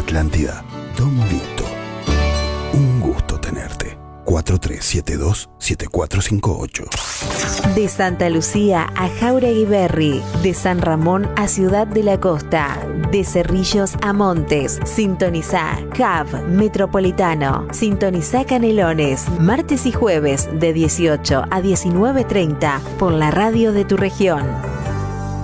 Atlántida, Don Vito. Un gusto tenerte. 4372-7458. De Santa Lucía a Jáuregui Berry, de San Ramón a Ciudad de la Costa, de Cerrillos a Montes, sintonizá Hub Metropolitano, sintonizá Canelones, martes y jueves de 18 a 19:30 por la radio de tu región.